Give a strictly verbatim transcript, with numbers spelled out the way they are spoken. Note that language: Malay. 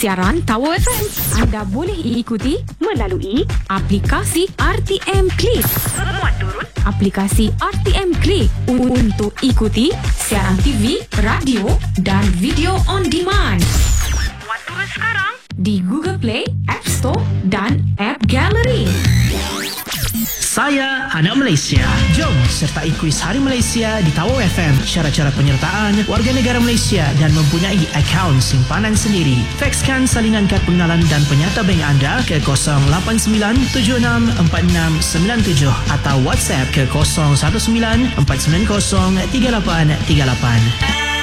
siaran Tower F M. Anda boleh ikuti melalui aplikasi R T M Click. Muat turun aplikasi R T M Click untuk ikuti siaran T V, radio dan video on demand. Muat turun sekarang di Google Play, App Store dan App Gallery. Saya anak Malaysia. Jom sertai kuis Hari Malaysia di Tower F M. Syarat-syarat penyertaan warga negara Malaysia dan mempunyai akaun simpanan sendiri. Fakskan salinan kad pengenalan dan penyata bank anda ke kosong lapan sembilan tujuh enam empat enam sembilan tujuh atau WhatsApp ke kosong satu sembilan empat sembilan kosong tiga lapan tiga lapan.